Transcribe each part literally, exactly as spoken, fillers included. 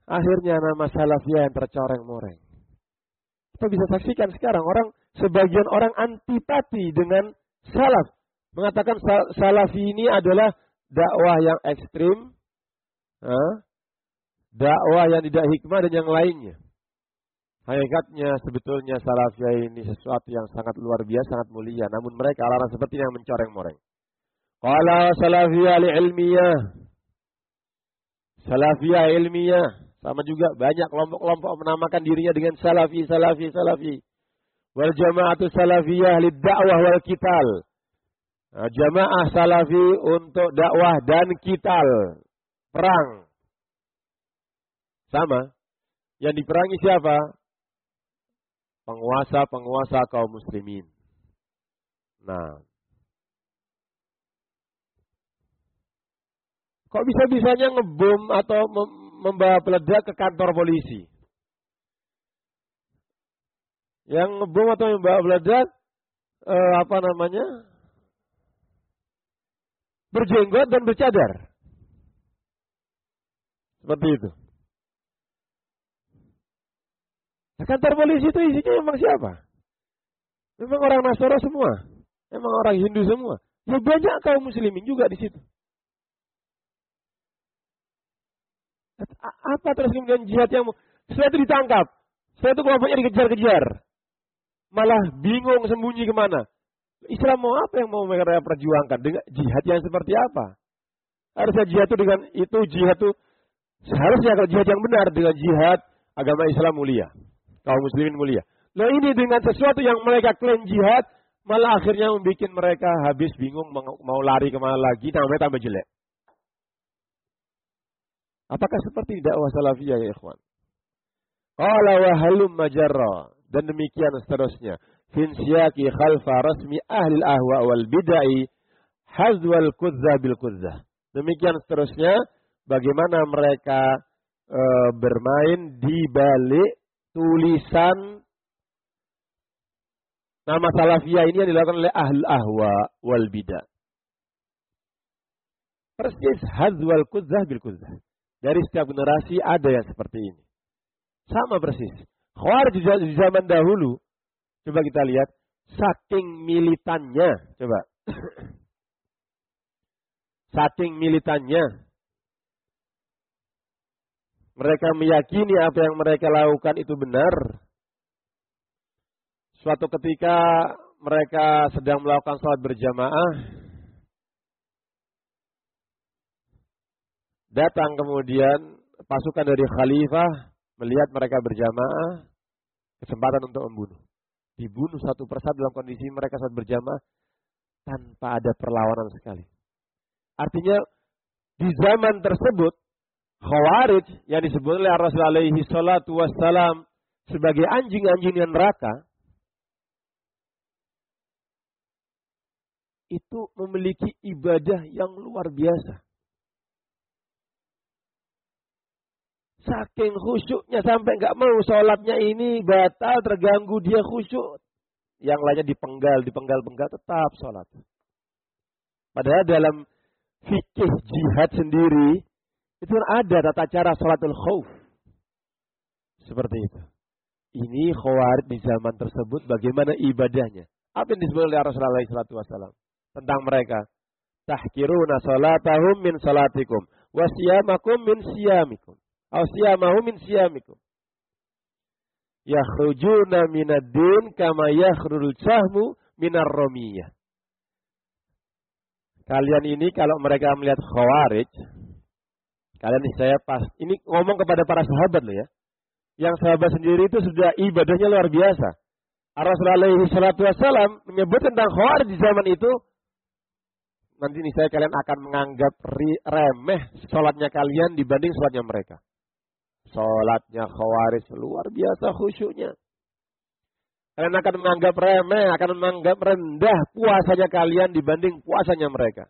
akhirnya nama salafiyah yang tercoreng-moreng. Kita bisa saksikan sekarang orang, sebagian orang antipati dengan salaf. Mengatakan salafi ini adalah dakwah yang ekstrim, eh, dakwah yang tidak hikmah dan yang lainnya. Hakikatnya sebetulnya salafiyah ini sesuatu yang sangat luar biasa, sangat mulia. Namun mereka larang seperti yang mencoreng-moreng. Qala salafiyah li-ilmiyah. Salafiyah ilmiah. Sama juga banyak kelompok-kelompok menamakan dirinya dengan salafi, salafi, salafi. Wal jama'atu salafiyah lid-da'wah wal qital. Nah, jamaah salafi untuk dakwah dan qital. Perang. Sama. Yang diperangi siapa? Penguasa-penguasa kaum muslimin. Nah. Kok bisa-bisanya ngebom atau membawa peledak ke kantor polisi? Yang ngebom atau membawa peledak, eh, apa namanya? Berjenggot dan bercadar. Seperti itu. Nah, kantor polisi itu isinya memang siapa? Memang orang Nasara semua. Memang orang Hindu semua. Ya banyak kaum muslimin juga di situ. Apa terus kemudian jihad yang setelah itu ditangkap, setelah itu kelompoknya dikejar-kejar, malah bingung sembunyi kemana? Islam mau apa yang mau mereka perjuangkan? Dengan jihad yang seperti apa? Harusnya jihad itu dengan itu jihad itu seharusnya kalau jihad yang benar dengan jihad agama Islam mulia, kaum muslimin mulia. Nah ini dengan sesuatu yang mereka klaim jihad, malah akhirnya membuat mereka habis bingung mau lari kemana lagi, namanya tambah jelek. Apakah seperti dakwah salafiyah ya ikhwan? Qala wa halum majarra, dan demikian seterusnya. Fin siyaqi khalfa rasmi ahli al-ahwa wal bid'ah hazwal kudzah bil kudzah. Demikian seterusnya bagaimana mereka e, bermain di balik tulisan nama salafiyah ini yang dilakukan oleh ahli al-ahwa wal bid'ah. Persis hazwal kudzah bil kudzah. Dari setiap generasi ada yang seperti ini. Sama persis. Khawarij di zaman dahulu, coba kita lihat, saking militannya, coba. Saking militannya. Mereka meyakini apa yang mereka lakukan itu benar. Suatu ketika mereka sedang melakukan sholat berjamaah, datang kemudian pasukan dari khalifah melihat mereka berjamaah, kesempatan untuk membunuh. Dibunuh satu persatu dalam kondisi mereka saat berjamaah tanpa ada perlawanan sekali. Artinya di zaman tersebut Khawarij yang disebut oleh Rasulullah alaihi salatu wassalam sebagai anjing-anjing neraka itu memiliki ibadah yang luar biasa. Saking khusyuknya sampai nggak mau sholatnya ini batal, terganggu dia khusyuk. Yang lainnya dipenggal, dipenggal-penggal tetap sholat. Padahal dalam fikih jihad sendiri itu ada tata cara sholatul khauf. Seperti itu. Ini Khawarij di zaman tersebut bagaimana ibadahnya? Apa yang disebut oleh Rasulullah shallallahu alaihi wasallam tentang mereka? Tahkiruna sholatahum min sholatikum wa siyamakum min siyamikum. Asyamahu min siyamikum. Yakhrujuna minad-din kama yakhrujul sahmu minar ramiyah. Kalian ini kalau mereka melihat Khawarij, kalian ini saya pas, ini ngomong kepada para sahabat loh ya. Yang sahabat sendiri itu sudah ibadahnya luar biasa. Rasulullah alaihi salatu wasallam menyebut tentang Khawarij di zaman itu, nanti nih saya kalian akan menganggap remeh sholatnya kalian dibanding sholatnya mereka. Sholatnya Khawarij luar biasa khusyuknya. Kalian akan menganggap remeh, akan menganggap rendah puasanya kalian dibanding puasanya mereka.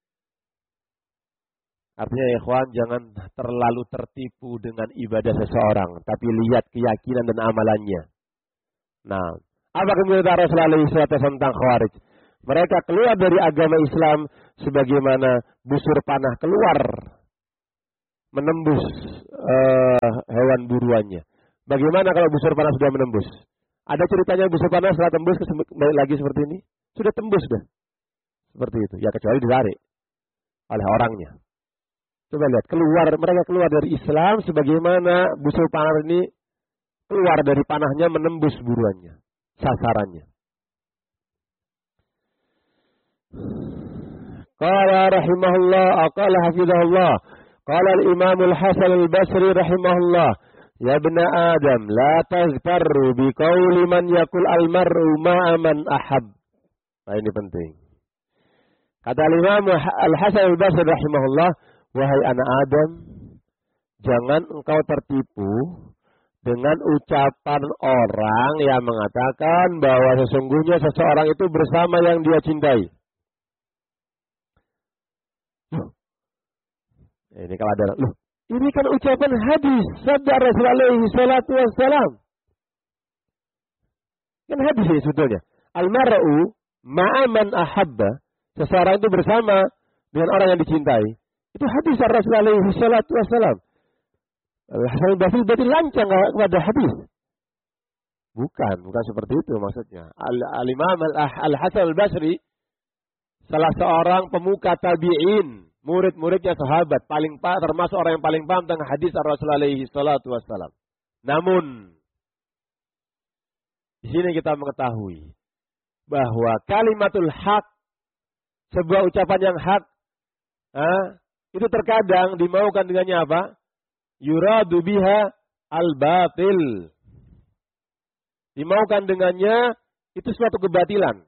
Artinya ya ikhwan, jangan terlalu tertipu dengan ibadah seseorang, tapi lihat keyakinan dan amalannya. Nah, apa kemudian Rasulullah shallallahu alaihi wasallam tentang Khawarij? Mereka keluar dari agama Islam sebagaimana busur panah keluar menembus uh, hewan buruannya. Bagaimana kalau busur panah sudah menembus? Ada ceritanya busur panah setelah tembus kembali lagi seperti ini? Sudah tembus dah. Seperti itu. Ya kecuali ditarik oleh orangnya. Coba lihat, keluar mereka keluar dari Islam sebagaimana busur panah ini keluar dari panahnya menembus buruannya, sasarannya. Qala rahimahullah, qala hafizahullah, qala al-Imam al-Hasan al-Basri rahimahullah, ya ibna Adam, la tazkarru bi qauli man yaqul al-mar'u ma'a man ahab. Nah, ini penting. Kata al-Imam al-Hasan al-Basri rahimahullah, wahai anak Adam, jangan engkau tertipu dengan ucapan orang yang mengatakan bahwa sesungguhnya seseorang itu bersama yang dia cintai. Loh, ini kalau ada, loh, ini kan ucapan hadis sabda Rasulullah alaihi salatu wassalam. Kan hadis ini sebetulnya. Al-mar'u ma'aman ahabba, seseorang itu bersama dengan orang yang dicintai. Itu hadis Rasulullah alaihi salatu wassalam. Al-Hasan al-Basri berarti lancang kepada hadis. Bukan, bukan seperti itu maksudnya. Al-Imam Al-Hasan al-Basri salah seorang pemuka tabi'in, murid-muridnya sahabat, paling termasuk orang yang paling paham tentang hadis Rasulullah alaihi salatu wassalam. Namun di sini kita mengetahui bahwa kalimatul haq, sebuah ucapan yang hak, ah, itu terkadang dimaukan dengannya apa? Yuradu biha al-batil. Dimaukan dengannya itu suatu kebatilan.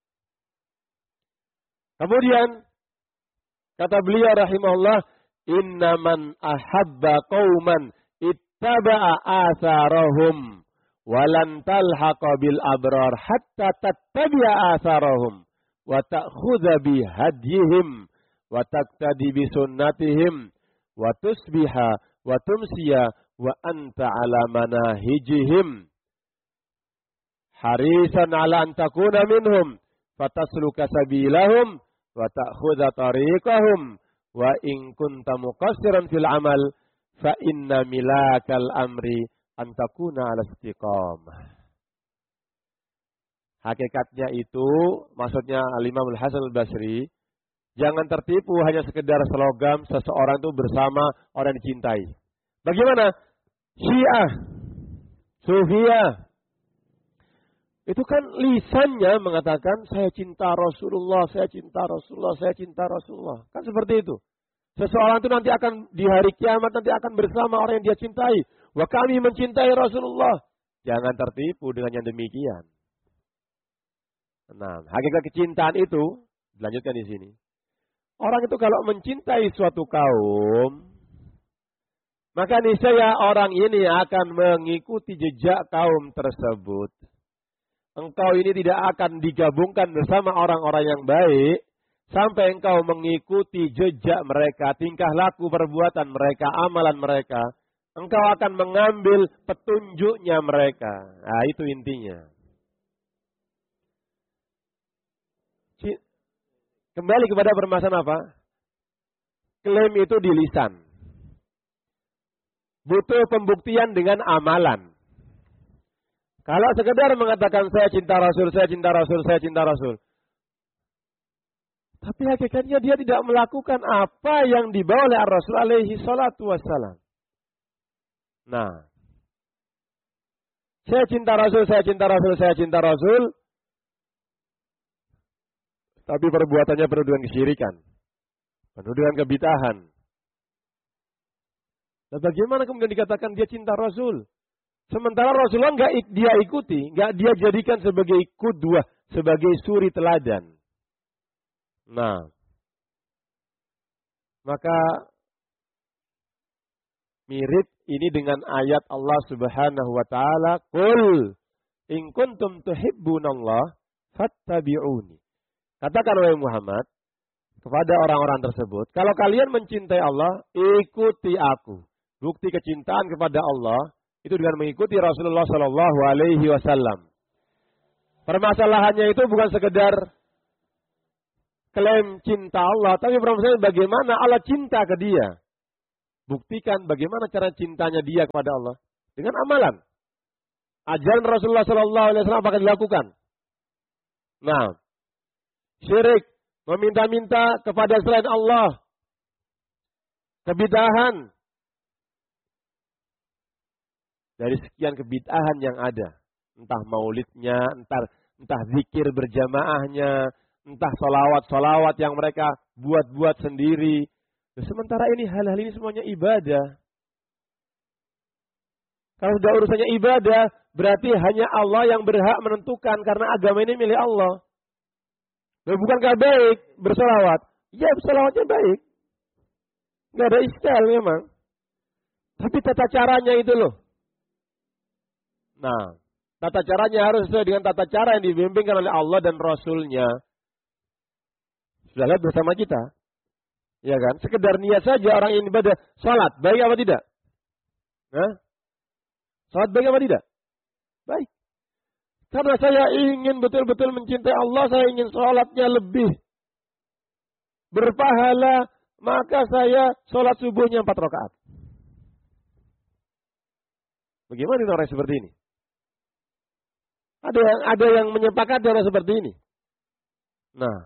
Kemudian kata beliau rahimahullah, innaman ahabba qauman ittaba'a atharahum walan talhaqa bil abrar hatta tattabi'a atharahum wa ta'khudha bi hadyihim wa taqtadi bi sunnatihim wa tusbiha wa tumsiya wa anta ala manahijihim harisan ala an takuna minhum fatasluka sabilahum wa ta'khudha tariqahum wa in kunta muqassiran fil amal fa inna milakal amri an takuna ala istiqamah. Hakikatnya itu maksudnya Al-Imam Al-Hasan al-Basri, jangan tertipu hanya sekedar slogan seseorang itu bersama orang yang dicintai. Bagaimana? Syiah, Sufiyah, itu kan lisannya mengatakan saya cinta Rasulullah, saya cinta Rasulullah, saya cinta Rasulullah. Kan seperti itu. Seseorang itu nanti akan di hari kiamat nanti akan bersama orang yang dia cintai. Wah, kami mencintai Rasulullah. Jangan tertipu dengan yang demikian. Nah, hakikat kecintaan itu dilanjutkan di sini. Orang itu kalau mencintai suatu kaum, maka niscaya orang ini akan mengikuti jejak kaum tersebut. Engkau ini tidak akan digabungkan bersama orang-orang yang baik sampai engkau mengikuti jejak mereka, tingkah laku perbuatan mereka, amalan mereka. Engkau akan mengambil petunjuknya mereka. Nah, itu intinya. Kembali kepada permasalahan apa? Klaim itu di lisan. Butuh pembuktian dengan amalan. Kalau sekedar mengatakan saya cinta Rasul, saya cinta Rasul, saya cinta Rasul. Tapi hakikatnya dia tidak melakukan apa yang dibawa oleh Rasul alaihi salatu wassalam. Nah, saya cinta Rasul, saya cinta Rasul, saya cinta Rasul. Tapi perbuatannya penuh dengan kesyirikan, penuh dengan kebid'ahan. Nah, bagaimana kemudian dikatakan dia cinta Rasul? Sementara Rasulullah nggak dia ikuti, nggak dia jadikan sebagai qudwah, sebagai suri teladan. Nah, maka mirip ini dengan ayat Allah Subhanahu wa taala, "Qul in kuntum tuhibbunallah fattabi'uni." Katakan wahai Muhammad kepada orang-orang tersebut, kalau kalian mencintai Allah, ikuti aku. Bukti kecintaan kepada Allah itu dengan mengikuti Rasulullah Shallallahu Alaihi Wasallam. Permasalahannya itu bukan sekedar klaim cinta Allah, tapi permasalahannya bagaimana Allah cinta ke dia. buktikan bagaimana cara cintanya dia kepada Allah dengan amalan. Ajaran Rasulullah Sallallahu Alaihi Wasallam akan dilakukan. Nah, syirik, meminta-minta kepada selain Allah, kebid'ahan, dari sekian kebid'ahan yang ada, entah maulidnya, entah entah zikir berjamaahnya, entah solawat-solawat yang mereka buat-buat sendiri. Sementara ini hal-hal ini semuanya ibadah. Kalau sudah urusannya ibadah, berarti hanya Allah yang berhak menentukan karena agama ini milik Allah. Dan bukankah baik bersolawat? Ya, bersolawatnya baik. Nggak ada istilah memang. Tapi tata caranya itu loh. Nah, tata caranya harus sesuai dengan tata cara yang dibimbingkan oleh Allah dan Rasulnya. Sudah lihat bersama kita. Ya kan? Sekedar niat saja orang ini ibadah. Salat, baik apa tidak? Hah? Salat baik apa tidak? Baik. Karena saya ingin betul-betul mencintai Allah, saya ingin salatnya lebih berpahala, maka saya salat subuhnya empat rakaat. Bagaimana orang seperti ini? Ada yang ada yang menyepakati orang seperti ini. Nah,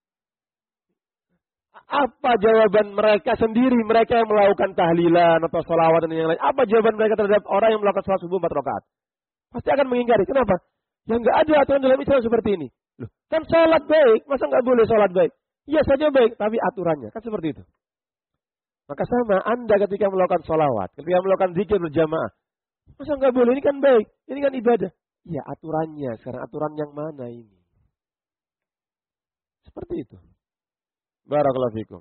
apa jawaban mereka sendiri, mereka yang melakukan tahlilan atau sholawat dan yang lain? Apa jawaban mereka terhadap orang yang melakukan sholat subuh empat rakaat? Pasti akan mengingkari. Kenapa? Ya nggak ada aturan dalam Islam seperti ini. Loh, kan sholat baik, masa nggak boleh sholat baik? Iya saja baik, tapi aturannya kan seperti itu. Maka sama Anda ketika melakukan sholawat, ketika melakukan zikir berjamaah, masa nggak boleh? Ini kan baik, ini kan ibadah. Iya aturannya. Sekarang aturan yang mana ini? Seperti itu. Barakallahu fikum.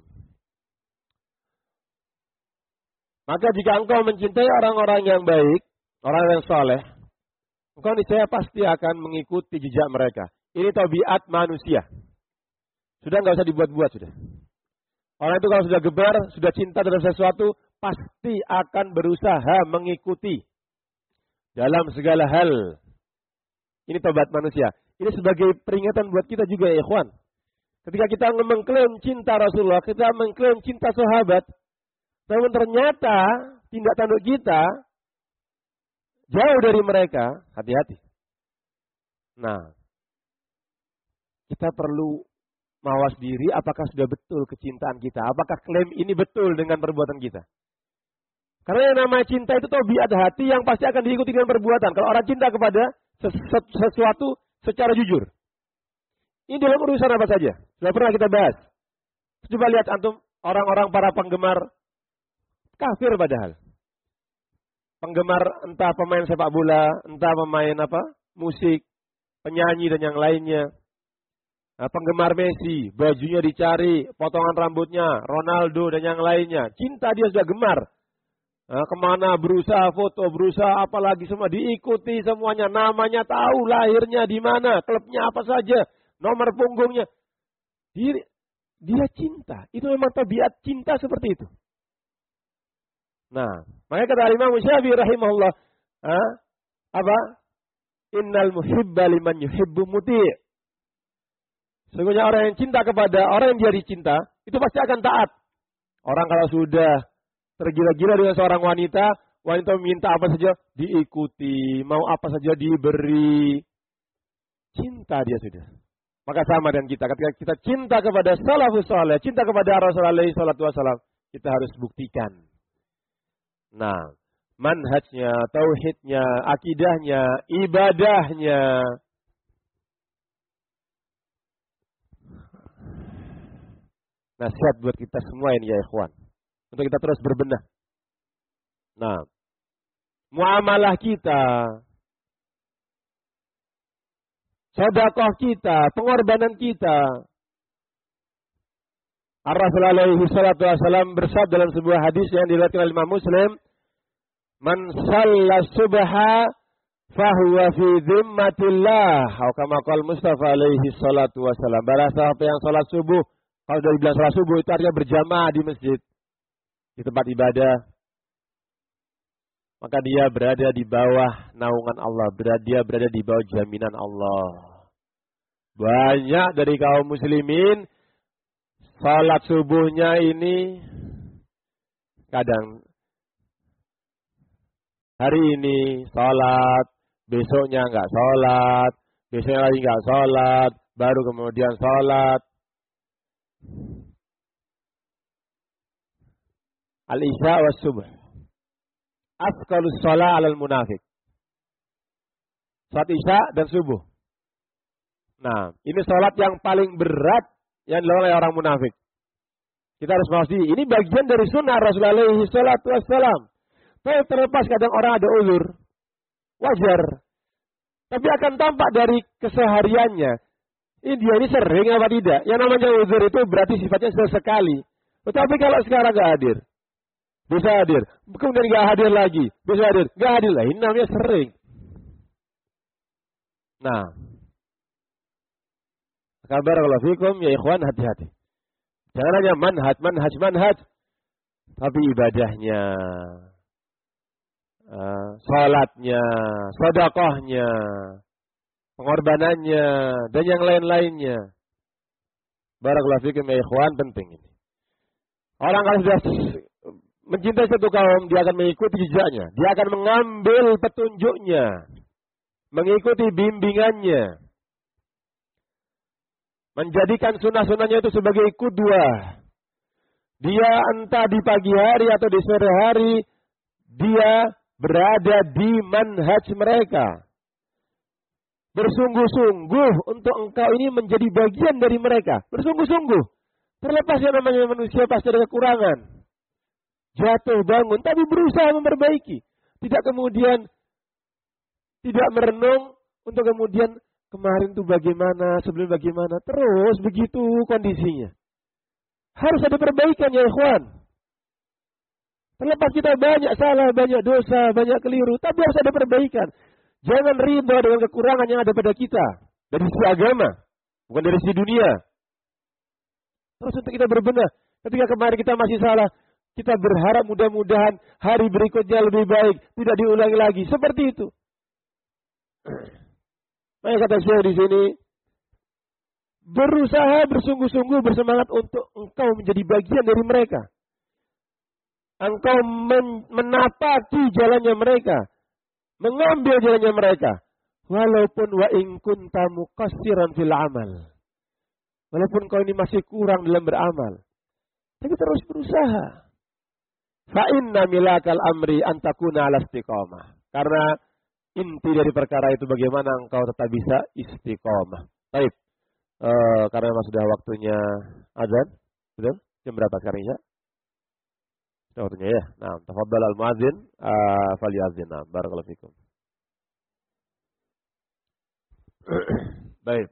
Maka jika engkau mencintai orang-orang yang baik, orang yang saleh, engkau niscaya pasti akan mengikuti jejak mereka. Ini tabiat manusia. Sudah nggak usah dibuat-buat sudah. Orang itu kalau sudah gemar, sudah cinta terhadap sesuatu, pasti akan berusaha mengikuti dalam segala hal. Ini tabiat manusia. Ini sebagai peringatan buat kita juga ya ikhwan. Ketika kita mengklaim cinta Rasulullah, kita mengklaim cinta sahabat, namun ternyata tindak tanduk kita jauh dari mereka, hati-hati. Nah, kita perlu mawas diri apakah sudah betul kecintaan kita, apakah klaim ini betul dengan perbuatan kita. Karena yang namanya cinta itu tabiat hati yang pasti akan diikuti dengan perbuatan. Kalau orang cinta kepada sesuatu secara jujur. Ini dalam urusan apa saja. Sudah pernah kita bahas. Coba lihat antum orang-orang para penggemar kafir padahal. Penggemar entah pemain sepak bola, entah pemain apa, musik, penyanyi dan yang lainnya. Nah, penggemar Messi, bajunya dicari, potongan rambutnya, Ronaldo dan yang lainnya. Cinta dia sudah gemar. Nah, kemana berusaha foto, berusaha apalagi semua diikuti semuanya. Namanya tahu, lahirnya di mana, klubnya apa saja. Nomor punggungnya. Dia, dia cinta. Itu memang tabiat cinta seperti itu. Nah, makanya kata Imam Syafi'i rahimahullah. Ha? Apa? Innal muhibba liman yuhibbu muti'. Sesungguhnya orang yang cinta kepada orang yang dia dicinta, itu pasti akan taat. Orang kalau sudah tergila-gila dengan seorang wanita, wanita meminta apa saja, diikuti. Mau apa saja diberi. Cinta dia sudah. Maka sama dengan kita. Ketika kita cinta kepada salafus saleh, cinta kepada Rasulullah sallallahu alaihi wasallam, kita harus buktikan. Nah, manhajnya, tauhidnya, akidahnya, ibadahnya. Nasihat buat kita semua ini ya ikhwan. Untuk kita terus berbenah. Nah, muamalah kita, sedekah kita, pengorbanan kita. Ar-Rasul alaihi salatu wasallam bersabda dalam sebuah hadis yang diriwayatkan oleh Imam Muslim, "Man shalla subha fahuwa fi dhimmatillah." Atau kama qala Mustafa alaihi salatu wasallam. Barang siapa yang salat subuh, kalau dari bilang salat subuh itu artinya berjamaah di masjid, di tempat ibadah, maka dia berada di bawah naungan Allah, berada, dia berada di bawah jaminan Allah. Banyak dari kaum muslimin salat subuhnya ini kadang Hari ini sholat, besoknya nggak sholat, besoknya lagi nggak sholat, baru kemudian sholat. Al-Isya wa Subuh. Asqalus sholat alal munafik. Sholat Isya dan Subuh. Nah, ini sholat yang paling berat yang dilakukan oleh orang munafik. Kita harus pahami, ini bagian dari sunnah Rasulullah alaihi salatu wassalam. Tapi terlepas kadang orang ada uzur, wajar. Tapi akan tampak dari kesehariannya, ini dia ini sering apa tidak. Yang namanya uzur itu berarti sifatnya sesekali. Tetapi kalau sekarang nggak hadir, bisa hadir, kemudian nggak hadir lagi, bisa hadir, nggak hadir lah. Ini namanya sering. Nah, kabar kalau fikum ya ikhwan, hati-hati. Jangan hanya manhaj, manhaj, manhaj, tapi ibadahnya, uh, salatnya, sedekahnya, pengorbanannya, dan yang lain-lainnya. Barakallahu fikum ya ikhwan, penting ini. Orang kalau sudah mencintai satu kaum, dia akan mengikuti jejaknya, dia akan mengambil petunjuknya, mengikuti bimbingannya. Menjadikan sunnah-sunnahnya itu sebagai qudwah. Dia entah di pagi hari atau di sore hari, dia berada di manhaj mereka. Bersungguh-sungguh untuk engkau ini menjadi bagian dari mereka. Bersungguh-sungguh. Terlepas yang namanya manusia pasti ada kekurangan. Jatuh bangun, tapi berusaha memperbaiki. Tidak kemudian tidak merenung untuk kemudian kemarin tuh bagaimana, sebelum bagaimana. Terus begitu kondisinya. Harus ada perbaikan ya ikhwan. Terlepas kita banyak salah, banyak dosa, banyak keliru. Tapi harus ada perbaikan. Jangan riba dengan kekurangan yang ada pada kita. Dari sisi agama. Bukan dari sisi dunia. Terus untuk kita berbenah. Ketika kemarin kita masih salah. Kita berharap mudah-mudahan hari berikutnya lebih baik. Tidak diulangi lagi. Seperti itu. Maka kata Syekh di sini, berusaha bersungguh-sungguh bersemangat untuk engkau menjadi bagian dari mereka. Engkau men menapaki jalannya mereka, mengambil jalannya mereka, walaupun wa in kunta muqassiran fil amal. Walaupun kau ini masih kurang dalam beramal, tapi terus berusaha. Fa inna milakal amri an takuna ala istiqamah. Karena inti dari perkara itu bagaimana engkau tetap bisa istiqomah. Baik, uh, karena memang sudah waktunya azan, betul? Jam berapa sekarang ya? Sudah waktunya ya. Nah, tafadhal al muadzin, uh, falyazin. Nah, barakallahu fikum. Baik.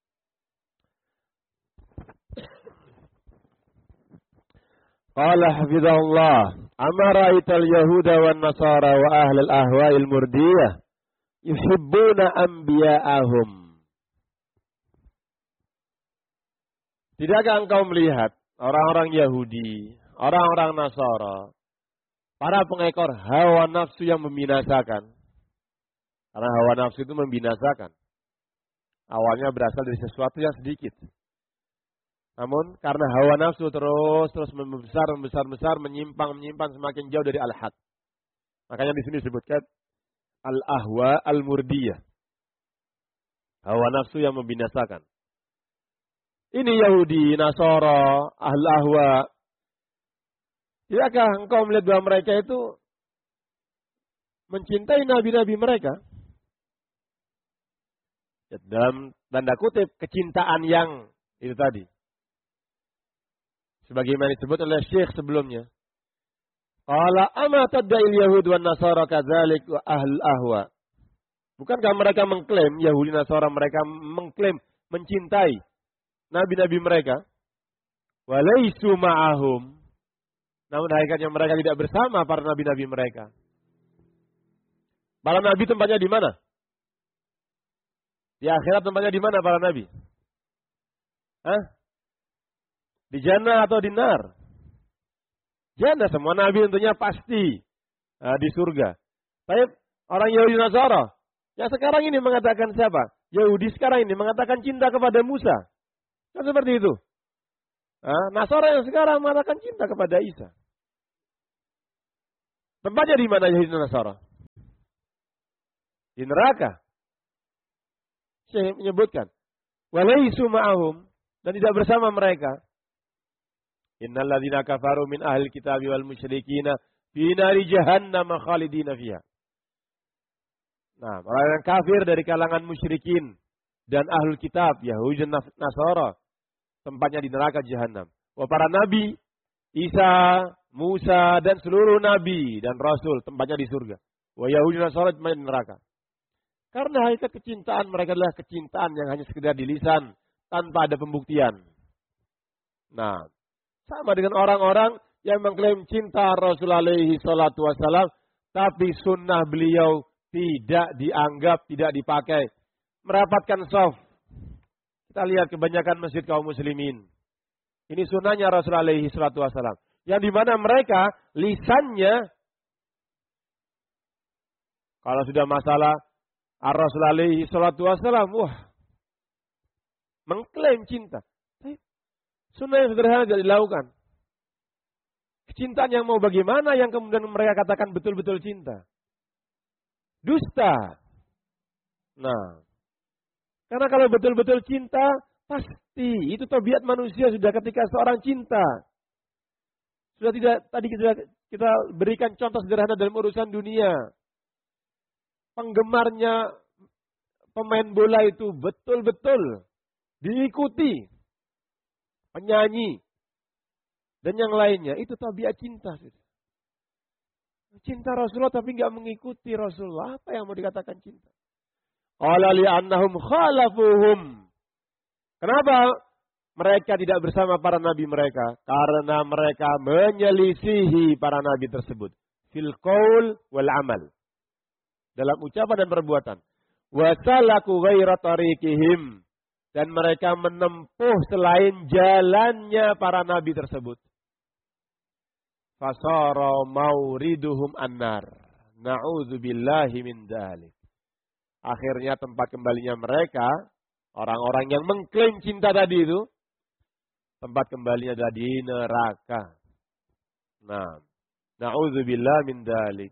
Qala hafizahullah, amara ital yahuda wan nasara wa ahlal ahwa'il murdiyah yuhibbuna anbiya'ahum. Tidakkah engkau melihat orang-orang Yahudi, orang-orang Nasara, para pengekor hawa nafsu yang membinasakan? Karena hawa nafsu itu membinasakan. Awalnya berasal dari sesuatu yang sedikit. Namun karena hawa nafsu terus terus membesar, membesar, besar, menyimpang, menyimpang semakin jauh dari al-haq. Makanya di sini disebutkan al-ahwa al-murdiyah. Hawa nafsu yang membinasakan. Ini Yahudi, Nasara, ahl-ahwa. Tidakkah engkau melihat bahwa mereka itu mencintai nabi-nabi mereka? Dalam tanda kutip, kecintaan yang itu tadi. Sebagaimana disebut oleh Syekh sebelumnya. Qala ama tadda'il yahud wan nasara kadzalik wa ahl ahwa. Bukankah mereka mengklaim, Yahudi Nasara mereka mengklaim mencintai nabi-nabi mereka? Walaisu ma'ahum. Namun hakikatnya mereka tidak bersama para nabi-nabi mereka. Para nabi tempatnya di mana? Di akhirat tempatnya di mana para nabi? Hah? Di jannah atau di nar? Jannah, semua nabi tentunya pasti uh, di surga. Tapi orang Yahudi Nasara yang sekarang ini mengatakan siapa? Yahudi sekarang ini mengatakan cinta kepada Musa. Kan seperti itu. Uh, Nasara yang sekarang mengatakan cinta kepada Isa. Tempatnya di mana Yahudi Nasara? Di neraka. Syekh menyebutkan. Walaisu ma'ahum. Dan tidak bersama mereka. Innal ladzina kafaru min ahli kitabi wal musyrikina fi nari jahannam khalidina fiha. Nah, orang yang kafir dari kalangan musyrikin dan ahlul kitab, Yahudi dan Nasara, tempatnya di neraka jahanam. Wah, para nabi, Isa, Musa, dan seluruh nabi dan rasul, tempatnya di surga. Wah, Yahudi dan Nasara tempatnya di neraka. Karena hakikat kecintaan mereka adalah kecintaan yang hanya sekedar di lisan, tanpa ada pembuktian. Nah, sama dengan orang-orang yang mengklaim cinta Rasul alaihi salatu wassalam, tapi sunnah beliau tidak dianggap, tidak dipakai. Merapatkan shaf. Kita lihat kebanyakan masjid kaum muslimin. Ini sunnahnya Rasul alaihi salatu wassalam. Yang dimana mereka lisannya, kalau sudah masalah Rasul alaihi salatu wassalam, wah, mengklaim cinta. Sunnah yang sederhana tidak dilakukan. Kecintaan yang mau bagaimana yang kemudian mereka katakan betul-betul cinta. Dusta. Nah, karena kalau betul-betul cinta, pasti itu tabiat manusia sudah ketika seorang cinta. Sudah tidak, tadi kita, kita berikan contoh sederhana dalam urusan dunia. Penggemarnya pemain bola itu betul-betul diikuti. Penyanyi. Dan yang lainnya, itu tabiat cinta. Cinta Rasulullah tapi nggak mengikuti Rasulullah. Apa yang mau dikatakan cinta? Qala li'annahum khalafuhum. Kenapa mereka tidak bersama para nabi mereka? Karena mereka menyelisihi para nabi tersebut. Fil qaul wal amal. Dalam ucapan dan perbuatan. Wa salaku ghaira tariqihim. Dan mereka menempuh selain jalannya para nabi tersebut. Fasara mauriduhum annar. Na'udzubillahi min dzalik. Akhirnya tempat kembalinya mereka, orang-orang yang mengklaim cinta tadi itu, tempat kembalinya adalah di neraka. Nah, na'udzubillahi min dzalik.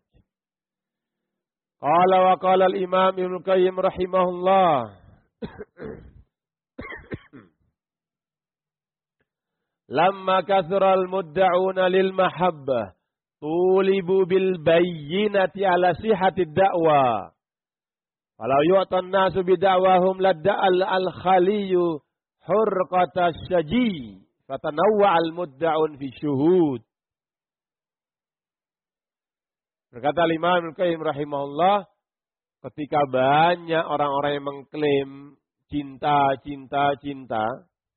Qala wa qala al-Imam Ibnu Qayyim rahimahullah. Lamma kathural mudda'una lil mahabbah tulibu bil bayyinati ala sihhatid da'wa. Walau yu'tan nasu bida'wahum ladda'al al-khaliyu hurqata syaji fatanawwa'al mudda'un fi syuhud. Berkata Imam Al-Qayyim rahimahullah, ketika banyak orang-orang yang mengklaim cinta, cinta, cinta,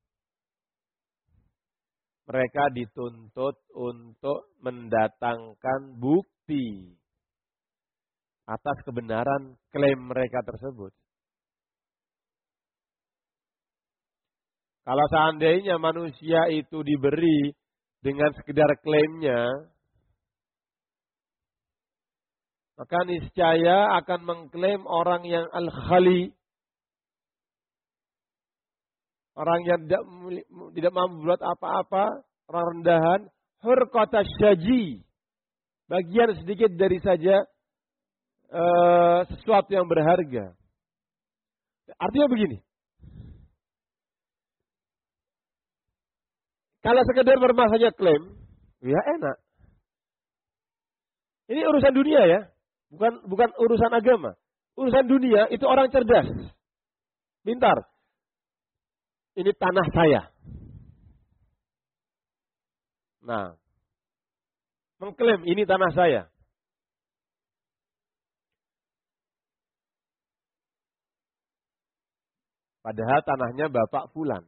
mereka dituntut untuk mendatangkan bukti atas kebenaran klaim mereka tersebut. Kalau seandainya manusia itu diberi dengan sekedar klaimnya, maka niscaya akan mengklaim orang yang al-khali, orang yang tidak, tidak mampu buat apa-apa, orang rendahan, hurqata syaji, bagian sedikit dari saja uh, sesuatu yang berharga. Artinya begini, kalau sekedar bermaksanya klaim, ya enak. Ini urusan dunia ya, bukan bukan urusan agama. Urusan dunia itu orang cerdas, pintar. Ini tanah saya. Nah, mengklaim ini tanah saya. Padahal tanahnya Bapak Fulan.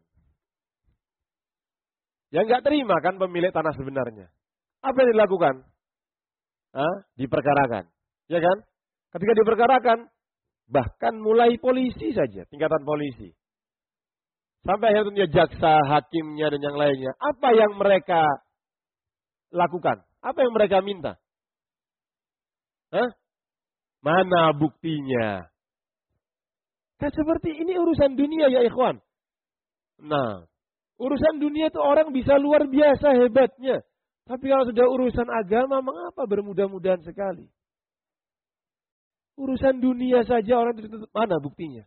Yang nggak terima kan pemilik tanah sebenarnya. Apa yang dilakukan? Hah? Diperkarakan. Ya kan? Ketika diperkarakan, bahkan mulai polisi saja, tingkatan polisi. Sampai akhirnya jaksa, hakimnya, dan yang lainnya. Apa yang mereka lakukan? Apa yang mereka minta? Hah? Mana buktinya? Kan seperti ini urusan dunia ya ikhwan. Nah, urusan dunia itu orang bisa luar biasa hebatnya. Tapi kalau sudah urusan agama, mengapa bermudah-mudahan sekali? Urusan dunia saja orang dituntut, mana buktinya?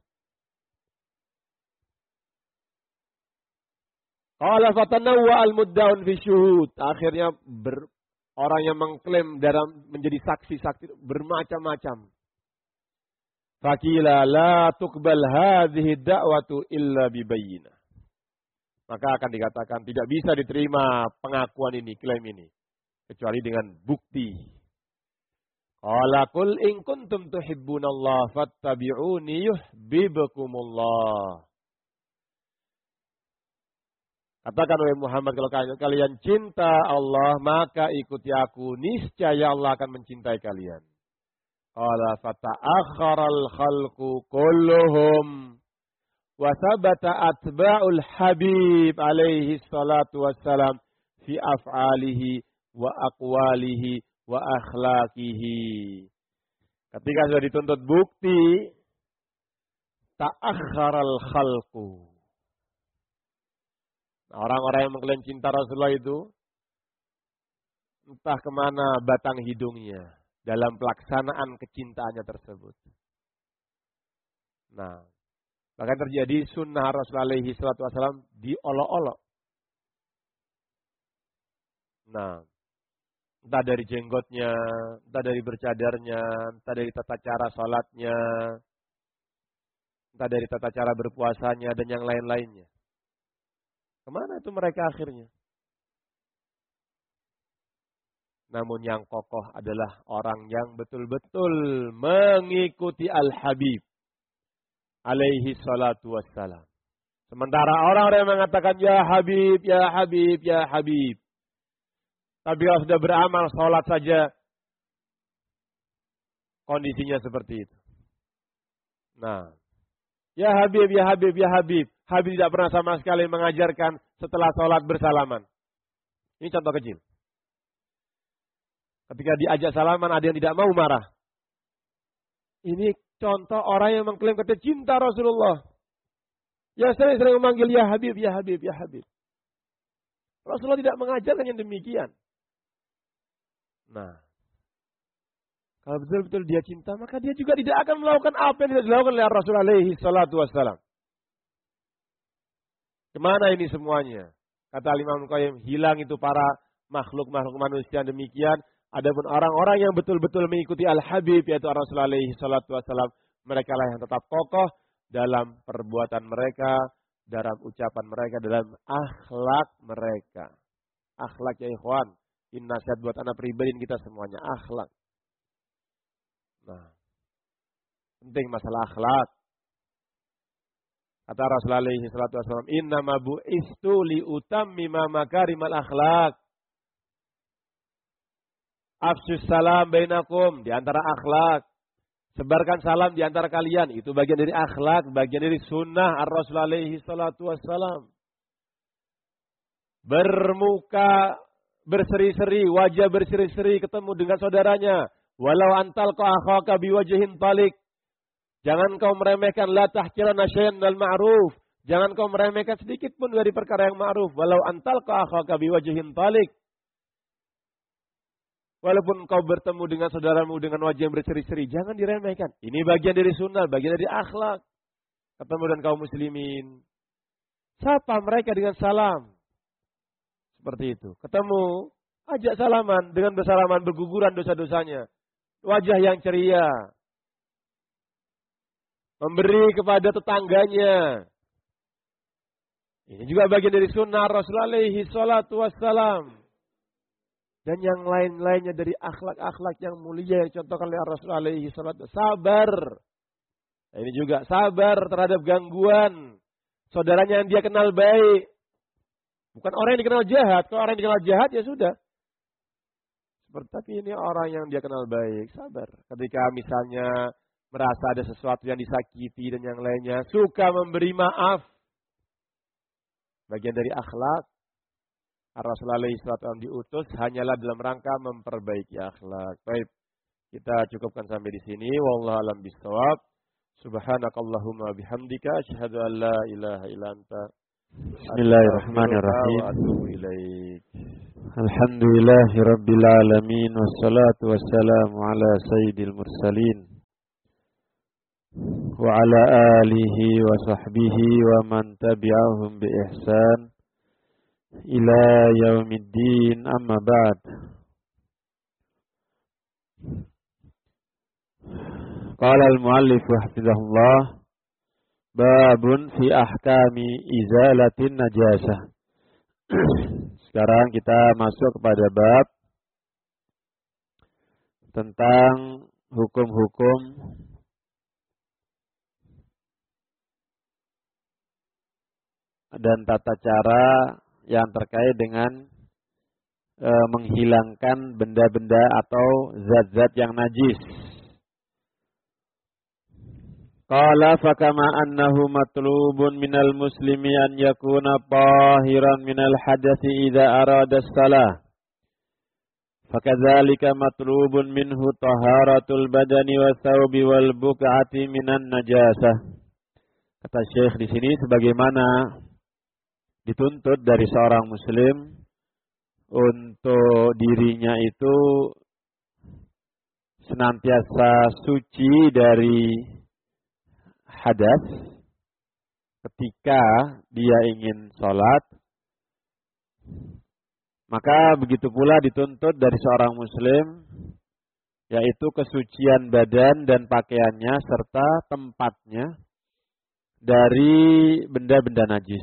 Qala fatanawwa al-mudda'un fi syuhud. Akhirnya ber, orang yang mengklaim dalam menjadi saksi-saksi bermacam-macam. Faqila la tuqbal hadhihi da'watu illa bibayyinah. Maka akan dikatakan tidak bisa diterima pengakuan ini, klaim ini, kecuali dengan bukti. Qala qul in kuntum tuhibbunallaha fattabi'uni yuhibbukumullah. Katakan wahai Muhammad, kalau kalian cinta Allah, maka ikuti aku, niscaya Allah akan mencintai kalian. Qala fata'akharal khalqu kulluhum wa thabata atba'ul habib alaihi salatu wassalam fi af'alihi wa aqwalihi wa akhlaqihi. Ketika sudah dituntut bukti, ta'akharal khalqu. Orang-orang yang mengklaim cinta Rasulullah itu entah kemana batang hidungnya dalam pelaksanaan kecintaannya tersebut. Nah, bahkan terjadi sunnah Rasulullah alaihi salatu wassalam diolok-olok. Nah, entah dari jenggotnya, entah dari bercadarnya, entah dari tata cara salatnya, entah dari tata cara berpuasanya dan yang lain-lainnya. Kemana itu mereka akhirnya? Namun yang kokoh adalah orang yang betul-betul mengikuti Al-Habib alaihi salatu wassalam. Sementara orang-orang yang mengatakan ya Habib, ya Habib, ya Habib. Tapi kalau sudah beramal sholat saja, kondisinya seperti itu. Nah, ya Habib, ya Habib, ya Habib. Habib tidak pernah sama sekali mengajarkan setelah sholat bersalaman. Ini contoh kecil. Ketika diajak salaman, ada yang tidak mau marah. Ini contoh orang yang mengklaim kata cinta Rasulullah. Yang sering-sering memanggil ya Habib, ya Habib, ya Habib. Rasulullah tidak mengajarkan yang demikian. Nah, kalau betul-betul dia cinta, maka dia juga tidak akan melakukan apa yang tidak dilakukan oleh Rasulullah alaihi salatu wassalam. Kemana ini semuanya? Kata Imam Qayyim, hilang itu para makhluk-makhluk manusia demikian. Adapun orang-orang yang betul-betul mengikuti Al-Habib, yaitu Rasulullah alaihi salatu wassalam, mereka lah yang tetap kokoh dalam perbuatan mereka, dalam ucapan mereka, dalam akhlak mereka. Akhlak ya ikhwan. Ini nasihat buat anak pribadi kita semuanya, akhlak. Nah, penting masalah akhlak. Kata Rasulullah alaihi salatu wassalam, innama bu'istu li utammima makarimal akhlak. Afsyus salam bainakum, di antara akhlak. Sebarkan salam di antara kalian, itu bagian dari akhlak, bagian dari sunnah ar-Rasulullah alaihi salatu wassalam. Bermuka berseri-seri, wajah berseri-seri ketemu dengan saudaranya. Walau antal ka akhaka biwajhin talik. Jangan kau meremehkan la tahqiranna syai'an minal ma'ruf. Jangan kau meremehkan sedikit pun dari perkara yang ma'ruf. Walau antal ka akhaka biwajhin talik. Walaupun kau bertemu dengan saudaramu dengan wajah yang berseri-seri, jangan diremehkan. Ini bagian dari sunnah, bagian dari akhlak. Ketemu dengan kaum muslimin, sapa mereka dengan salam. Seperti itu. Ketemu, ajak salaman, dengan bersalaman berguguran dosa-dosanya. Wajah yang ceria. Memberi kepada tetangganya. Ini juga bagian dari sunnah Rasulullah alaihi salatu wassalam. Dan yang lain-lainnya dari akhlak-akhlak yang mulia yang contohkan oleh Rasulullah alaihi salatu wassalam. Sabar. Nah, ini juga sabar terhadap gangguan. Saudaranya yang dia kenal baik. Bukan orang yang dikenal jahat. Kalau orang yang dikenal jahat ya sudah. Seperti tapi ini orang yang dia kenal baik. Sabar. Ketika misalnya merasa ada sesuatu yang disakiti dan yang lainnya, suka memberi maaf. Bagian dari akhlak. Rasulullah alaihi salatu wassalam diutus hanyalah dalam rangka memperbaiki akhlak. Baik, kita cukupkan sampai di sini. Wallahu a'lam bishawab. Subhanakallahumma bihamdika asyhadu an la ilaha illa anta. Bismillahirrahmanirrahim. Alhamdulillahirabbil alamin wassalatu wassalamu ala sayyidil mursalin wa ala alihi wa sahbihi wa man tabi'ahum bi ihsan ila yaumiddin, amma ba'd. Qala al-muallif hafizahullah, babun fi ahkami izalatin najasah. Sekarang kita masuk kepada bab tentang hukum-hukum dan tata cara yang terkait dengan e, menghilangkan benda-benda atau zat-zat yang najis. Qala fakama annahu matlubun minal muslimi an yakuna tahiran minal hadathi idza arada as-salah. Fakadzalika matlubun minhu taharatul badani wa thawbi wal buq'ati minan najasah. Kata Syekh di sini, sebagaimana dituntut dari seorang muslim untuk dirinya itu senantiasa suci dari hadas ketika dia ingin sholat, maka begitu pula dituntut dari seorang muslim, yaitu kesucian badan dan pakaiannya serta tempatnya dari benda-benda najis.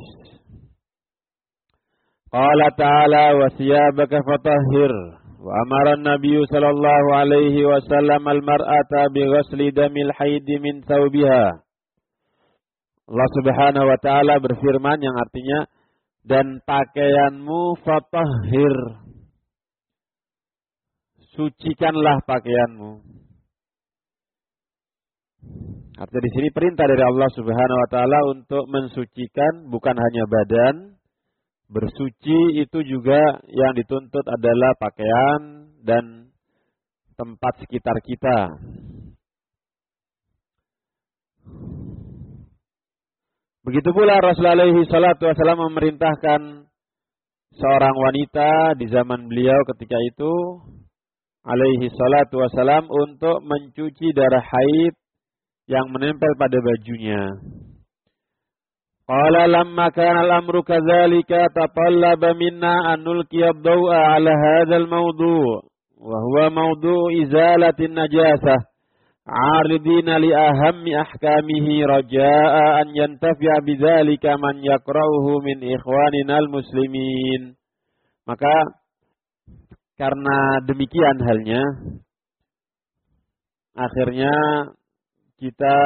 Qala ta'ala wa thiyabaka fatahhir wa amara an-nabiy sallallahu alaihi wasallam al-mar'ata bi ghasli damil haid min thawbiha. Allah Subhanahu wa taala berfirman yang artinya, dan pakaianmu fatahhir, sucikanlah pakaianmu. Artinya di sini perintah dari Allah Subhanahu wa taala untuk mensucikan bukan hanya badan, bersuci itu juga yang dituntut adalah pakaian dan tempat sekitar kita. Begitu pula Rasulullah alaihi salatu wasallam memerintahkan seorang wanita di zaman beliau ketika itu alaihi salatu wasallam untuk mencuci darah haid yang menempel pada bajunya. Qala lamma kana al-amru kadzalika tatallaba minna an nulqiya ad-daw'a 'ala hadzal mawdu' wa huwa mawdu' izalatin najasah 'aridina li ahammi ahkamihi raja'a an yantafi'a bidzalika man yaqra'uhu min ikhwanina al-muslimin. Maka karena demikian halnya, akhirnya kita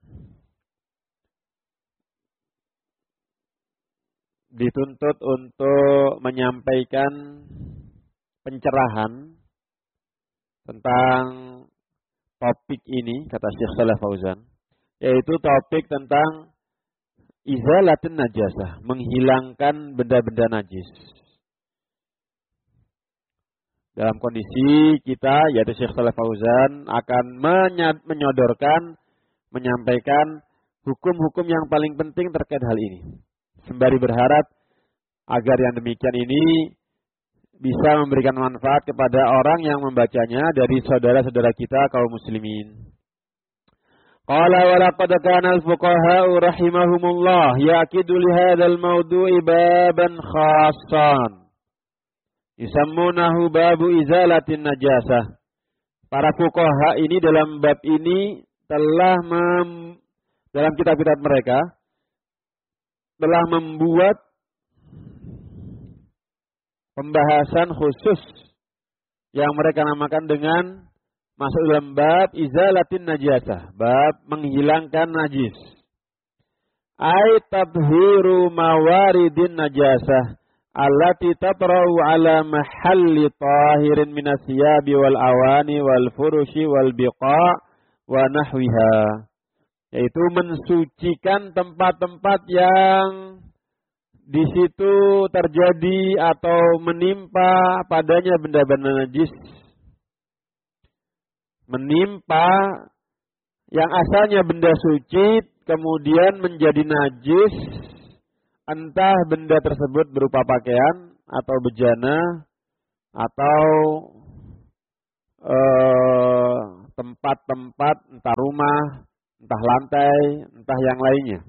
dituntut untuk menyampaikan pencerahan tentang topik ini, kata Syekh Shalih Fauzan, yaitu topik tentang izalatin najasah, menghilangkan benda-benda najis. Dalam kondisi kita, yaitu Syekh Shalih Fauzan akan menyodorkan, menyampaikan hukum-hukum yang paling penting terkait hal ini. Sembari berharap agar yang demikian ini bisa memberikan manfaat kepada orang yang membacanya dari saudara-saudara kita kaum muslimin. Qala wa laqad kana al-fuqaha'u rahimahumullah yaqidu li hadzal mawdu'i baban khassan yusammunahu babu izalatin najasah. Para fuqaha ini dalam bab ini telah mem, dalam kitab-kitab mereka telah membuat pembahasan khusus yang mereka namakan dengan masuk dalam bab izalatin najasah, bab menghilangkan najis. Ai tabhiru mawaridin najasah allati tatra'u ala mahalli tahirin min as-siyabi wal awani wal furushi wal biqa' wa nahwiha. Yaitu mensucikan tempat-tempat yang di situ terjadi atau menimpa padanya benda-benda najis. Menimpa yang asalnya benda suci kemudian menjadi najis, entah benda tersebut berupa pakaian atau bejana atau eh, tempat-tempat entah rumah entah lantai, entah yang lainnya.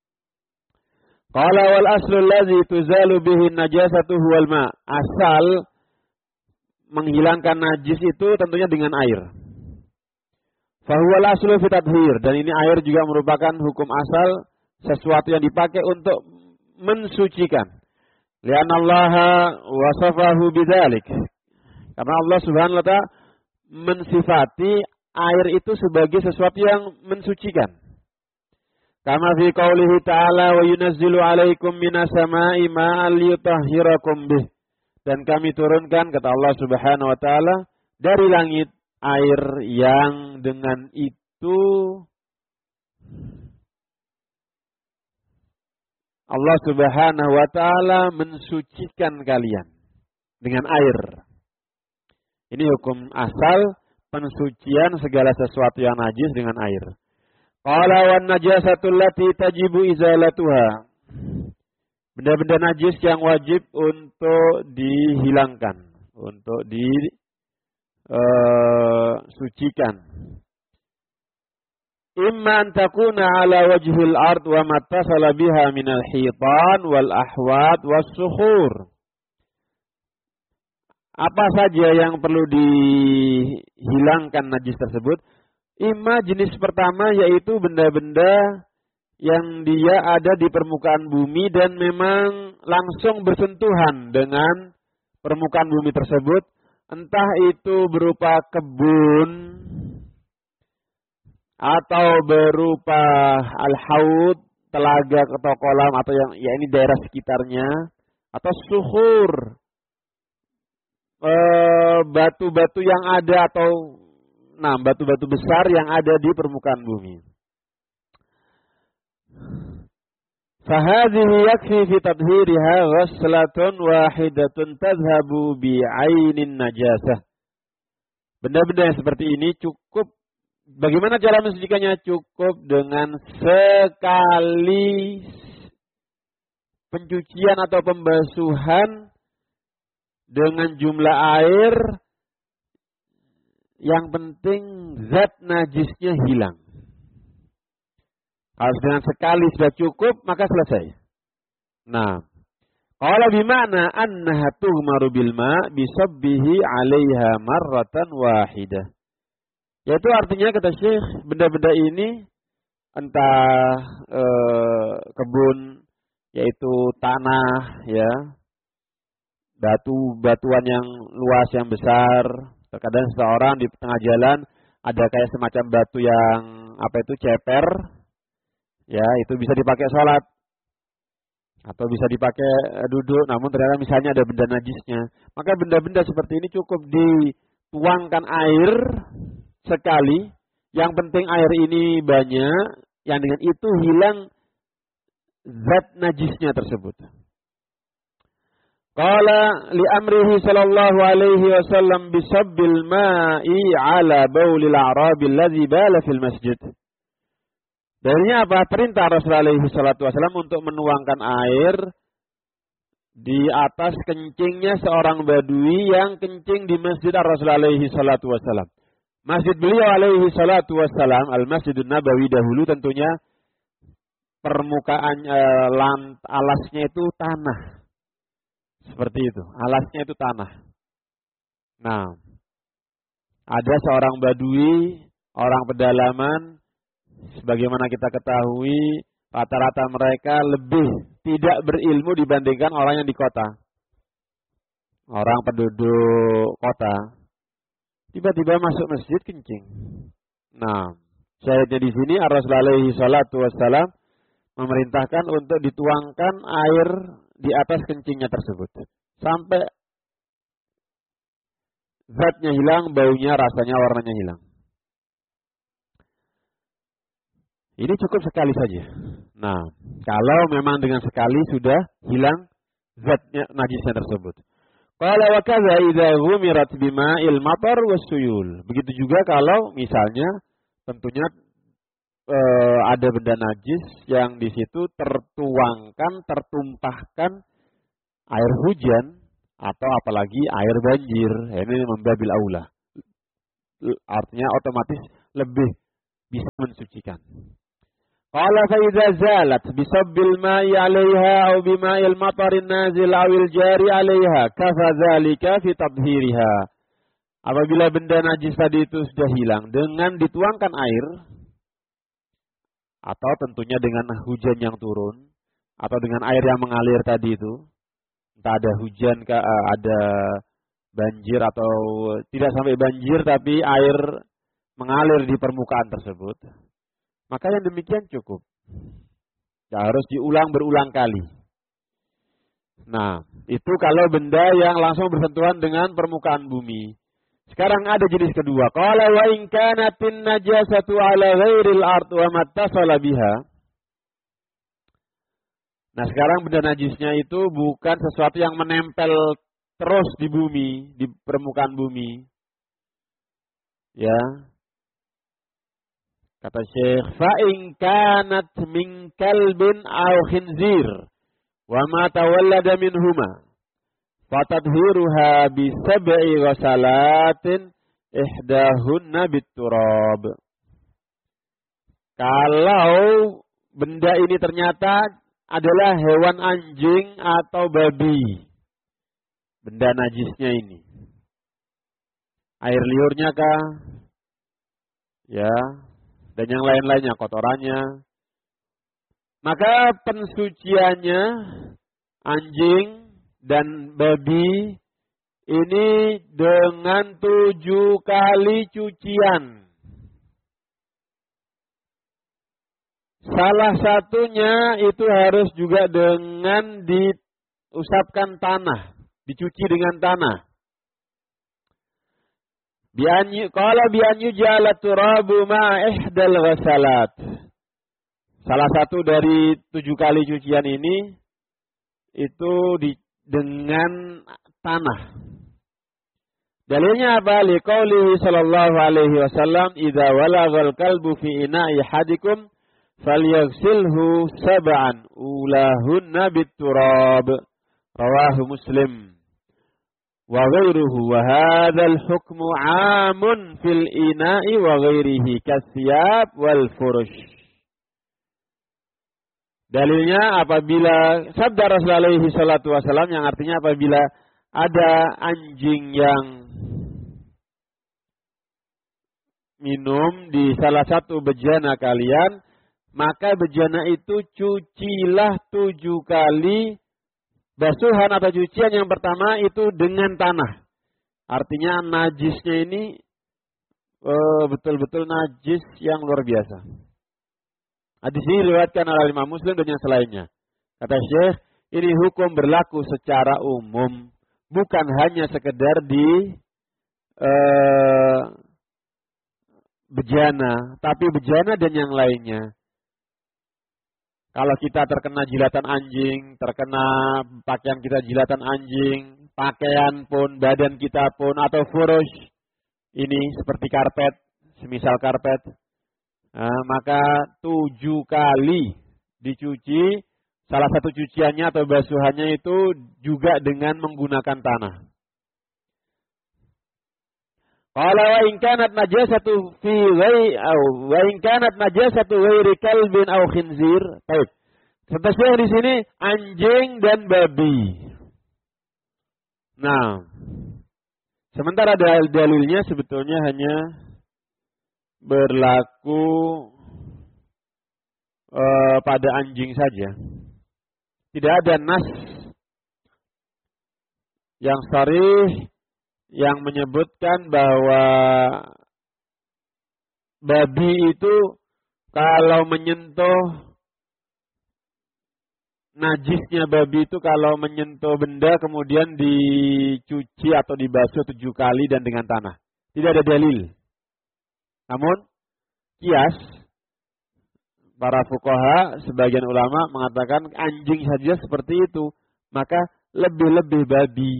Qala wal aslul ladzi tuzalu bihi najasatu huwal ma. Asal menghilangkan najis itu tentunya dengan air. Fahuwal aslu fi tathhir, dan ini air juga merupakan hukum asal sesuatu yang dipakai untuk mensucikan. Li'anna Allah wasafahu bidzalik. Karena Allah Subhanahu wa taala mensifati air itu sebagai sesuatu yang mensucikan. Kama fi qaulihi ta'ala wa yunazzilu 'alaikum minas sama'i ma'an liyutahhirakum bih. Dan kami turunkan, kata Allah Subhanahu wa taala, dari langit air yang dengan itu Allah Subhanahu wa taala mensucikan kalian dengan air. Ini hukum asal pensucian segala sesuatu yang najis dengan air. Qala wan najasatul lati tajibu izalatuha. Benda-benda najis yang wajib untuk dihilangkan, untuk disucikan. Imma an takuna ala wajhil ard wa mattasala biha minal hitan wal ahwad was sukhur. Apa saja yang perlu dihilangkan najis tersebut? Imma jenis pertama yaitu benda-benda yang dia ada di permukaan bumi dan memang langsung bersentuhan dengan permukaan bumi tersebut. Entah itu berupa kebun atau berupa al-haud, telaga atau kolam atau yang ya ini daerah sekitarnya, atau suhur, batu-batu yang ada atau nah batu-batu besar yang ada di permukaan bumi. Fahadhihi yakfi fi tadhhiriha ghaslatun wahidatun tadhhabu bi 'ainin najasah. Benda-benda yang seperti ini cukup, bagaimana cara mensucikannya? Cukup dengan sekali pencucian atau pembasuhan dengan jumlah air, yang penting zat najisnya hilang. Kalau dengan sekali sudah cukup, maka selesai. Nah, qala bima'na annaha tughmaru bil ma' bisabbihi 'alaiha marratan wahidah. Yaitu artinya kata Syekh, benda-benda ini entah e, kebun, yaitu tanah, ya, batu-batuan yang luas yang besar. Terkadang seseorang di tengah jalan ada kayak semacam batu yang apa itu ceper. Ya, itu bisa dipakai sholat atau bisa dipakai duduk, namun ternyata misalnya ada benda najisnya. Maka benda-benda seperti ini cukup dituangkan air sekali. Yang penting air ini banyak, yang dengan itu hilang zat najisnya tersebut. Qala li amrihi sallallahu alaihi wasallam bisabbil ma'i ala baulil a'rabil ladzi bala fil masjid. Darinya apa? Perintah Rasulullah alaihi salatu wasallam untuk menuangkan air di atas kencingnya seorang badui yang kencing di masjid Rasulullah alaihi salatu wasallam. Masjid beliau alaihi salatu wasallam, Al-Masjidun Nabawi dahulu tentunya permukaan e, lant, alasnya itu tanah. Seperti itu, alasnya itu tanah. Nah, ada seorang badui, orang pedalaman, sebagaimana kita ketahui, rata-rata mereka lebih tidak berilmu dibandingkan orang yang di kota. Orang penduduk kota tiba-tiba masuk masjid kencing. Nah, syahidnya di sini Rasulullah alaihi salatu wassalam memerintahkan untuk dituangkan air di atas kencingnya tersebut sampai zatnya hilang, baunya, rasanya, warnanya hilang. Ini cukup sekali saja. Nah, kalau memang dengan sekali sudah hilang zatnya najisnya tersebut. Qala wa kadza idza ghumirat bima'il matar wassuyul. Begitu juga kalau misalnya tentunya e, ada benda najis yang di situ tertuangkan, tertumpahkan air hujan atau apalagi air banjir. Ini membabil aula. Artinya otomatis lebih bisa mensucikan. Qala fa idza zalat bisabbil ma'i 'alaiha aw bima'il matarin nazil awil jari 'alaiha kafa dzalika fi tadhhiriha. Apabila benda najis tadi itu sudah hilang dengan dituangkan air atau tentunya dengan hujan yang turun atau dengan air yang mengalir tadi itu, entah ada hujan ada banjir atau tidak sampai banjir tapi air mengalir di permukaan tersebut, maka yang demikian cukup. Ya, harus diulang berulang kali. Nah, itu kalau benda yang langsung bersentuhan dengan permukaan bumi. Sekarang ada jenis kedua. Qala wa in kanatin najasatu ala ghairil ard wa mattasala biha. Nah, sekarang benda najisnya itu bukan sesuatu yang menempel terus di bumi, di permukaan bumi. Ya. Kata Syekh, fa in kanat min kalbin aw khinzir wa ma tawallada minhuma fatadhiruha bi sab'i ghasalatin ihdahunna bit-turab. Kalau benda ini ternyata adalah hewan anjing atau babi, benda najisnya ini, air liurnya kah? Ya, dan yang lain-lainnya, kotorannya. Maka pensuciannya anjing dan babi ini dengan tujuh kali cucian. Salah satunya itu harus juga dengan diusapkan tanah, dicuci dengan tanah. Bi'anyu qala bi'anyu ja'ala turabu ma ihdal ghasalat. Salah satu dari tujuh kali cucian ini itu di, dengan tanah. Dalilnya apa? Liqaulihi sallallahu alaihi wasallam, "Idza walaghal kalbu fi ina'i hadikum falyaghsilhu sab'an ulahunna bit-turab." Rawahu Muslim. Wa ghairuhu wa hadzal hukmu 'amun fil ina'i wa ghairihi kasyab wal furush. Dalilnya apabila sabda Rasulullah alaihi salatu wasallam yang artinya apabila ada anjing yang minum di salah satu bejana kalian, maka bejana itu cucilah tujuh kali. Basuhan atau cucian yang pertama itu dengan tanah. Artinya najisnya ini uh, betul-betul najis yang luar biasa. Hadis ini diriwayatkan oleh Imam Muslim dan yang selainnya. Kata Syekh, ini hukum berlaku secara umum, bukan hanya sekedar di uh, bejana, tapi bejana dan yang lainnya. Kalau kita terkena jilatan anjing, terkena pakaian kita jilatan anjing, pakaian pun, badan kita pun, atau furush, ini seperti karpet, semisal karpet, nah, maka tujuh kali dicuci, salah satu cuciannya atau basuhannya itu juga dengan menggunakan tanah. Qala wa in kanat najasatu fi ghairi aw wa in kanat najasatu ghairi kalbin aw khinzir. Baik. Seterusnya di sini anjing dan babi. Nah, sementara dalilnya sebetulnya hanya berlaku uh, pada anjing saja. Tidak ada nas yang sharih yang menyebutkan bahwa babi itu kalau menyentuh, najisnya babi itu kalau menyentuh benda kemudian dicuci atau dibasuh tujuh kali dan dengan tanah. Tidak ada dalil. Namun kias, para fuqaha, sebagian ulama mengatakan anjing saja seperti itu, maka lebih-lebih babi.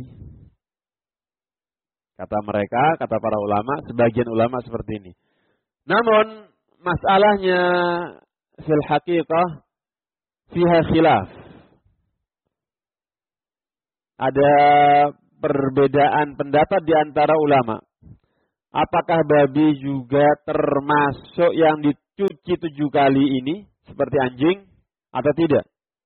Kata mereka, kata para ulama, sebagian ulama seperti ini. Namun masalahnya fil haqiqah fiha khilaf. Ada perbedaan pendapat di antara ulama. apakah babi juga termasuk yang dicuci tujuh kali ini seperti anjing atau tidak?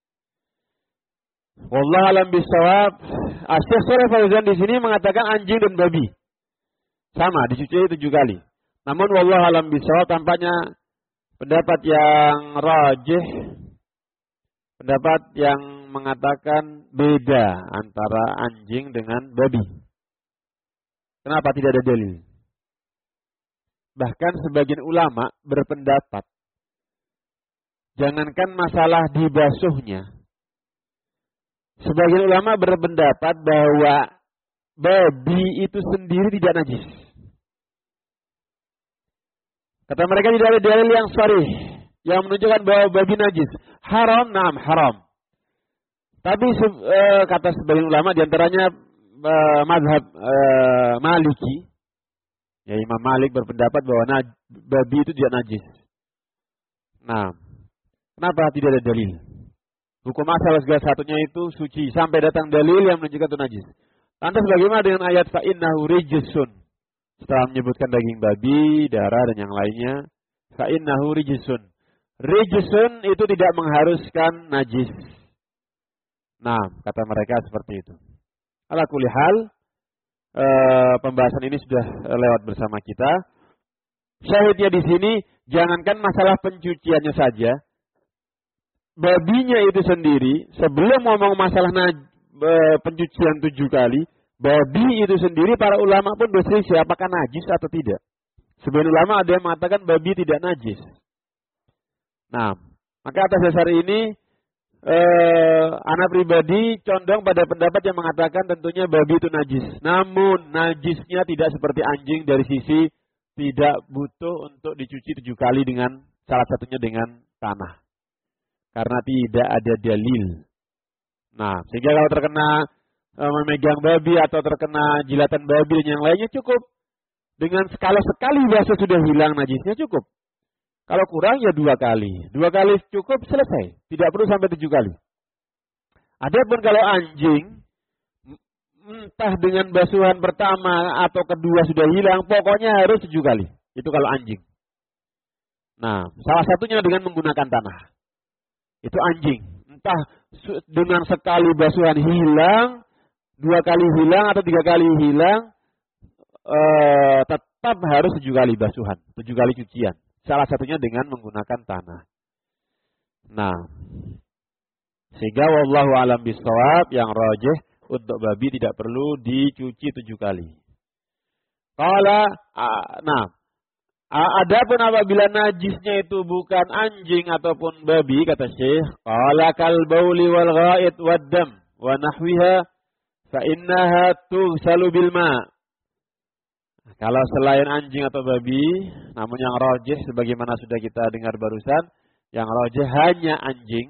Wallahu a'lam bishawab. Syekh Shalih Fauzan di sini mengatakan anjing dan babi sama dicuci tujuh kali. Namun wallahu a'lam bishawab tampaknya pendapat yang rajih, pendapat yang mengatakan beda antara anjing dengan babi. Kenapa tidak ada dalil? Bahkan sebagian ulama berpendapat, jangankan masalah dibasuhnya, sebagian ulama berpendapat bahwa babi itu sendiri tidak najis. Kata mereka tidak ada dalil yang sharih yang menunjukkan bahwa babi najis. Haram, naam, haram. Tapi e, kata sebagian ulama diantaranya e, mazhab e, Maliki, ya Imam Malik berpendapat bahwa naj, babi itu tidak najis. Nah, kenapa tidak ada dalil? Hukum asal segala satunya itu suci sampai datang dalil yang menunjukkan itu najis. Lantas bagaimana dengan ayat fa innahu rijsun? Setelah menyebutkan daging babi, darah dan yang lainnya, fa innahu rijsun. Rijsun itu tidak mengharuskan najis. Nah, kata mereka seperti itu. Ala kulli hal, e, pembahasan ini sudah lewat bersama kita. Syahidnya di sini, jangankan masalah pencuciannya saja, babinya itu sendiri, sebelum ngomong masalah naj- e, pencucian tujuh kali, babi itu sendiri para ulama pun berselisih apakah najis atau tidak. Sebagian ulama ada yang mengatakan babi tidak najis. Nah, maka atas dasar ini eh, anak pribadi condong pada pendapat yang mengatakan tentunya babi itu najis. Namun najisnya tidak seperti anjing dari sisi tidak butuh untuk dicuci tujuh kali dengan salah satunya dengan tanah. Karena tidak ada dalil. Nah, sehingga kalau terkena memegang babi atau terkena jilatan babi dan yang lainnya cukup. Dengan kalau sekali basuh sudah hilang najisnya cukup. Kalau kurang ya dua kali. Dua kali cukup selesai. Tidak perlu sampai tujuh kali. Adapun kalau anjing, entah dengan basuhan pertama atau kedua sudah hilang, pokoknya harus tujuh kali. Itu kalau anjing. Nah, salah satunya dengan menggunakan tanah. Itu anjing. Entah dengan sekali basuhan hilang, dua kali hilang atau tiga kali hilang, eh, tetap harus tujuh kali basuhan, tujuh kali cucian. Salah satunya dengan menggunakan tanah. Nah, sehingga wallahu alam bishawab yang rajih untuk babi tidak perlu dicuci tujuh kali. Kalau, nah, adapun apabila najisnya itu bukan anjing ataupun babi, kata Syekh, qala kal bauli wal ghaid wad dam wa nahwiha fa innaha tughsalu bil ma. Kalau selain anjing atau babi, namun yang rajih sebagaimana sudah kita dengar barusan, yang rajih hanya anjing.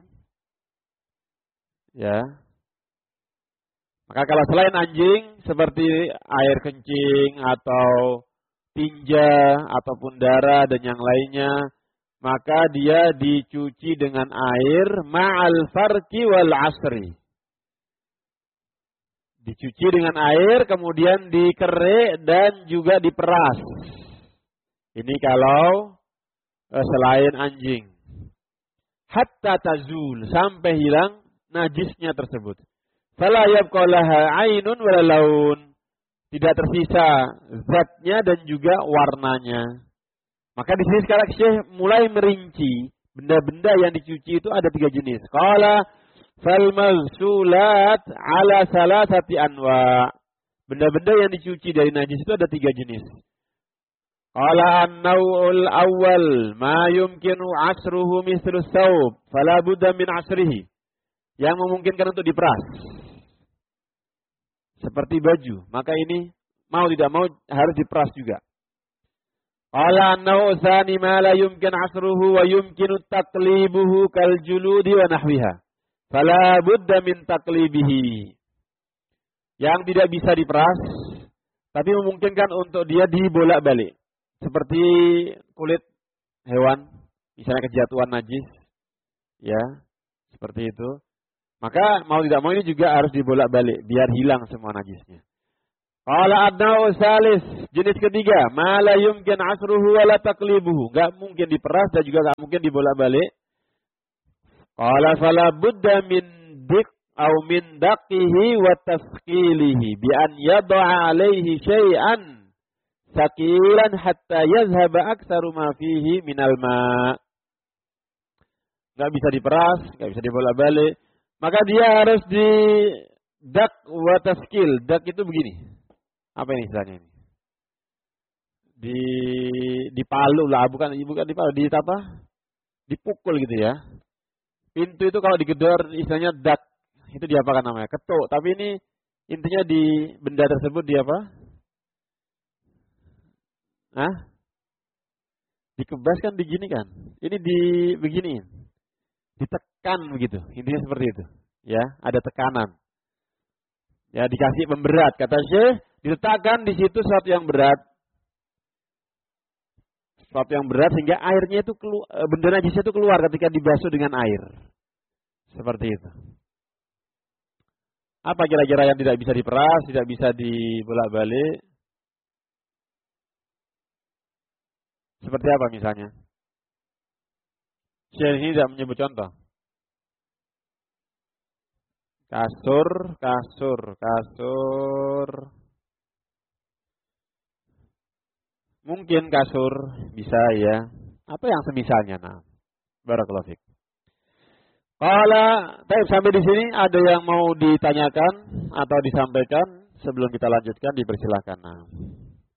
Ya. Maka kalau selain anjing seperti air kencing atau tinja ataupun darah dan yang lainnya, maka dia dicuci dengan air ma'al farqi wal asri. Dicuci dengan air, kemudian dikerik dan juga diperas. Ini kalau eh, selain anjing. Hatta tazul, sampai hilang najisnya tersebut. Fala yabqa laha 'ainun wala laun. Tidak tersisa zatnya dan juga warnanya. Maka di sini sekarang Syekh mulai merinci benda-benda yang dicuci itu ada tiga jenis. Qala fal maghsulat ala salasati anwa. Benda-benda yang dicuci dari najis itu ada tiga jenis. Qala an-naw'ul awwal ma yumkinu asruhu mithlu thawb fala budda min asrihi. Yang memungkinkan untuk diperas. Seperti baju, maka ini mau tidak mau harus diperas juga. Qala an-naw'u tsani ma la yumkin asruhu wa yumkinu taqlibuhu kal juludi wa nahwiha. Fala budda min taqlibihi. Yang tidak bisa diperas tapi memungkinkan untuk dia dibolak-balik. Seperti kulit hewan, misalnya kejatuhan najis, ya, seperti itu. Maka mau tidak mau ini juga harus dibolak-balik biar hilang semua najisnya. Qala adna'u salis, jenis ketiga, ma la yumkin asruhu wa la taqlibuhu, enggak mungkin diperas dan juga enggak mungkin dibolak-balik. Qala fala budda min dik au min daqihi wa tasqilihi bi an yad'a alaihi syai'an saqilan hatta yazhaba aktsaru ma fihi minal ma. Enggak bisa diperas, enggak bisa dibolak-balik, maka dia harus di dak wa tasqil. Dak itu begini. Apa ini istilahnya ini? Di dipalu lah, bukan bukan dipalu, di apa? Dipukul gitu ya. Pintu itu kalau digedor istilahnya dak, itu diapakan namanya? Ketuk. Tapi ini intinya di benda tersebut di apa? Hah? Dikebas kan digini kan? Ini di begini. Ditekan begitu. Intinya seperti itu. Ya, ada tekanan. Ya, dikasih pemberat kata Syekh. Diletakkan di situ sesuatu yang berat, sesuatu yang berat sehingga airnya itu keluar, benda najisnya itu keluar ketika dibasuh dengan air, seperti itu. Apa kira-kira yang tidak bisa diperas, tidak bisa dibolak-balik? Seperti apa misalnya? Syekh ini tidak menyebut contoh. Kasur, kasur, kasur. Mungkin kasur bisa ya. Apa yang semisalnya? Nah, barakallahu fiik. Qala, baik sampai di sini ada yang mau ditanyakan atau disampaikan sebelum kita lanjutkan, dipersilakan. Nah.